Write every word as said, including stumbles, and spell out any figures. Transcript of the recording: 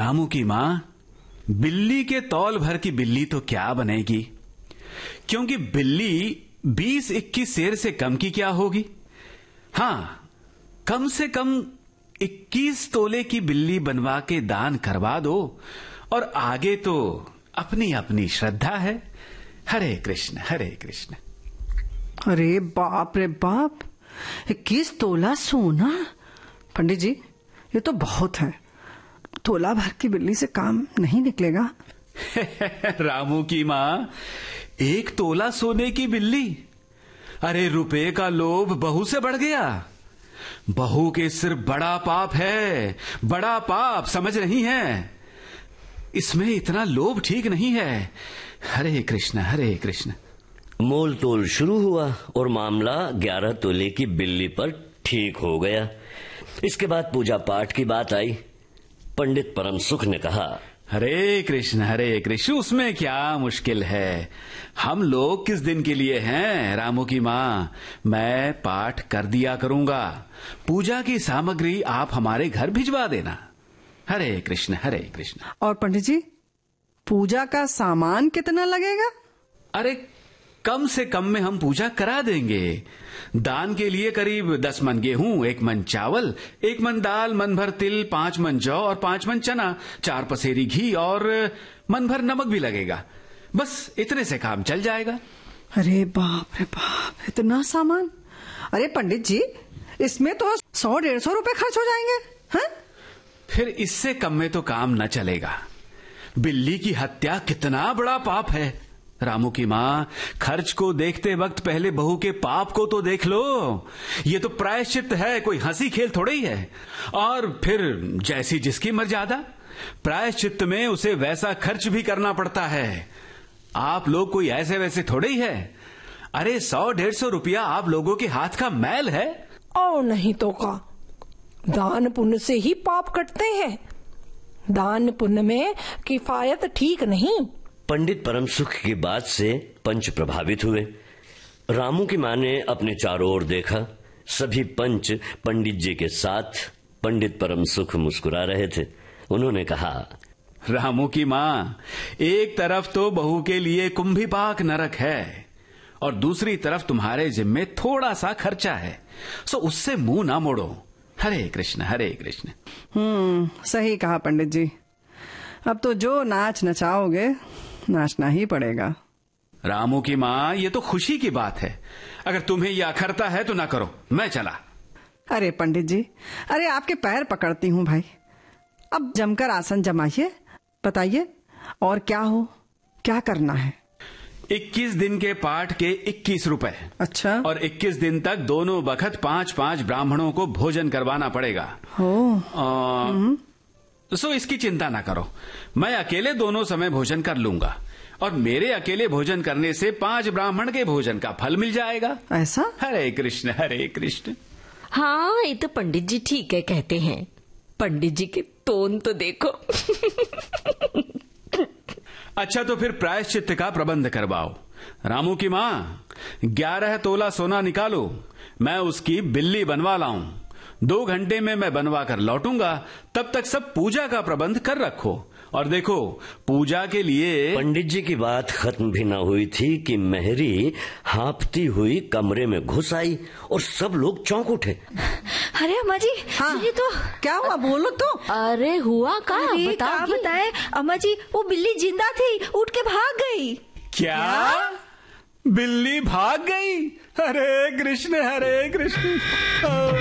रामू की माँ, बिल्ली के तौल भर की बिल्ली तो क्या बनेगी, क्योंकि बिल्ली बीस इक्कीस सेर से कम की क्या होगी। हाँ, कम से कम इक्कीस तोले की बिल्ली बनवा के दान करवा दो, और आगे तो अपनी अपनी श्रद्धा है। हरे कृष्ण हरे कृष्ण। अरे बाप रे बाप, इक्कीस तोला सोना। पंडित जी, ये तो बहुत है। तोला भर की बिल्ली से काम नहीं निकलेगा। रामू की माँ, एक तोला सोने की बिल्ली? अरे रुपए का लोभ बहू से बढ़ गया। बहू के सिर बड़ा पाप है, बड़ा पाप, समझ नहीं है? इसमें इतना लोभ ठीक नहीं है। हरे कृष्ण हरे कृष्ण। मोल तोल शुरू हुआ और मामला ग्यारह तोले की बिल्ली पर ठीक हो गया। इसके बाद पूजा पाठ की बात आई। पंडित परम सुख ने कहा, हरे कृष्ण हरे कृष्ण, उसमें क्या मुश्किल है। हम लोग किस दिन के लिए हैं रामू की माँ, मैं पाठ कर दिया करूंगा। पूजा की सामग्री आप हमारे घर भिजवा देना। हरे कृष्ण हरे कृष्ण। और पंडित जी, पूजा का सामान कितना लगेगा? अरे कम से कम में हम पूजा करा देंगे। दान के लिए करीब दस मन गेहूं, एक मन चावल, एक मन दाल, मन भर तिल, पांच मन जौ और पांच मन चना, चार पसेरी घी और मन भर नमक भी लगेगा। बस इतने से काम चल जाएगा। अरे बाप रे बाप, इतना सामान! अरे पंडित जी, इसमें तो सौ डेढ़ सौ रुपए खर्च हो जाएंगे। हैं? फिर इससे कम में तो काम न चलेगा। बिल्ली की हत्या कितना बड़ा पाप है। रामू की माँ, खर्च को देखते वक्त पहले बहू के पाप को तो देख लो। ये तो प्रायश्चित है, कोई हंसी खेल थोड़ा ही है। और फिर जैसी जिसकी मर्यादा, प्रायश्चित में उसे वैसा खर्च भी करना पड़ता है। आप लोग कोई ऐसे वैसे थोड़े ही है। अरे सौ डेढ़ सौ रुपया आप लोगों के हाथ का मैल है। और नहीं तो का, दान पुण्य से ही पाप कटते हैं। दान पुण्य में किफायत ठीक नहीं। पंडित परम सुख की बात से पंच प्रभावित हुए। रामू की माँ ने अपने चारों ओर देखा। सभी पंच पंडित जी के साथ। पंडित परम सुख मुस्कुरा रहे थे। उन्होंने कहा, रामू की माँ, एक तरफ तो बहू के लिए कुंभीपाक नरक है और दूसरी तरफ तुम्हारे जिम्मे थोड़ा सा खर्चा है, सो उससे मुंह ना मोड़ो। हरे कृष्ण हरे कृष्ण। हम्म सही कहा पंडित जी। अब तो जो नाच नचाओगे, नाचना ही पड़ेगा। रामू की माँ, ये तो खुशी की बात है। अगर तुम्हें यह अखरता है तो ना करो, मैं चला। अरे पंडित जी, अरे आपके पैर पकड़ती हूँ भाई। अब जमकर आसन जमाइए, बताइए और क्या हो, क्या करना है? इक्कीस दिन के पाठ के इक्कीस रुपए। अच्छा। और इक्कीस दिन तक दोनों बखत पांच पांच ब्राह्मणों को भोजन करवाना पड़ेगा। हो। सो इसकी चिंता ना करो, मैं अकेले दोनों समय भोजन कर लूंगा और मेरे अकेले भोजन करने से पांच ब्राह्मण के भोजन का फल मिल जाएगा। ऐसा? हरे कृष्ण हरे कृष्ण। हाँ, ये तो पंडित जी ठीक है कहते हैं। पंडित जी के टोन तो देखो। अच्छा, तो फिर प्रायश्चित का प्रबंध करवाओ। रामू की माँ, ग्यारह तोला सोना निकालो, मैं उसकी बिल्ली बनवा लाऊं। दो घंटे में मैं बनवा कर लौटूंगा, तब तक सब पूजा का प्रबंध कर रखो। और देखो, पूजा के लिए। पंडित जी की बात खत्म भी न हुई थी कि मेहरी हाँफती हुई कमरे में घुस आई और सब लोग चौंक उठे। अरे अम्मा जी, हाँ, ये तो क्या हुआ, बोलो तो। अरे हुआ का, बताओ। बताए अम्मा जी, वो बिल्ली जिंदा थी, उठ के भाग गई। क्या, क्या? बिल्ली भाग गई? हरे कृष्ण हरे कृष्ण।